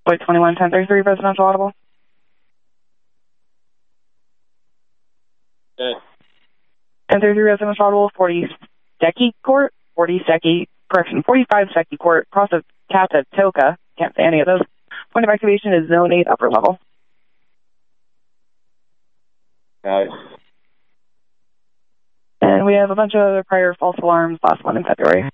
Boyd 21, 1033, residential audible. Okay. 1033, residential audible, 40 Secchi Court, 45 Secchi Court, across of Catatoka. Can't say any of those. Point of activation is zone 8, upper level. Got it. And we have a bunch of other prior false alarms, last one in February.